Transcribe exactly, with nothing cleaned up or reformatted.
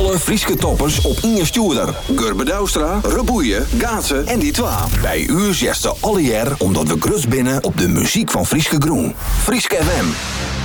Alle Frieske toppers op Inge Stuurder. Gurbe Douwstra, Reboeien, Gaatsen en die twa. Bij u zesde alle jaar omdat we grut binnen op de muziek van Frieske Groen. Frieske F M.